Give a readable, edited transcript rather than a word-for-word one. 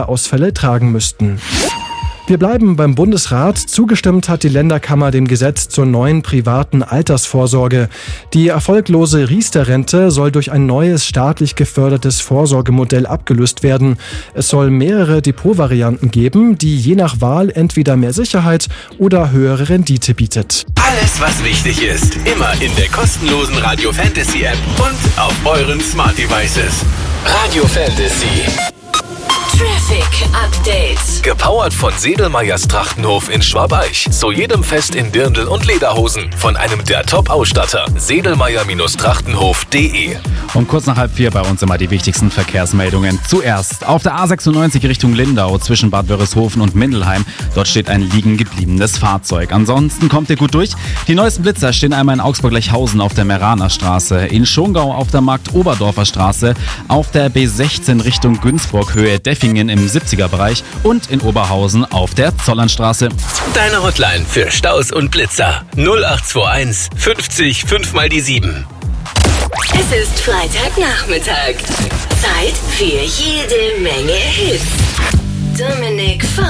Ausfälle tragen müssten. Wir bleiben beim Bundesrat. Zugestimmt hat die Länderkammer dem Gesetz zur neuen privaten Altersvorsorge. Die erfolglose Riester-Rente soll durch ein neues staatlich gefördertes Vorsorgemodell abgelöst werden. Es soll mehrere Depotvarianten geben, die je nach Wahl entweder mehr Sicherheit oder höhere Rendite bietet. Alles, was wichtig ist, immer in der kostenlosen Radio Fantasy App und auf euren Smart Devices. Radio Fantasy. Traffic Update. Gepowert von Sedelmeyers Trachtenhof in Schwabeich. Zu jedem Fest in Dirndl und Lederhosen. Von einem der Top-Ausstatter. Sedelmeyer-Trachtenhof.de. Um kurz nach 3:30 bei uns immer die wichtigsten Verkehrsmeldungen. Zuerst auf der A96 Richtung Lindau zwischen Bad Wörishofen und Mindelheim. Dort steht ein liegen gebliebenes Fahrzeug. Ansonsten kommt ihr gut durch. Die neuesten Blitzer stehen einmal in Augsburg-Lechhausen auf der Meraner Straße, in Schongau auf der Markt-Oberdorfer Straße, auf der B16 Richtung Günzburg Höhe Deffingen im 70er-Bereich und in Oberhausen auf der Zollernstraße. Deine Hotline für Staus und Blitzer 0821 50 5 mal die 7. Es ist Freitagnachmittag. Zeit für jede Menge Hits. Dominik Funk.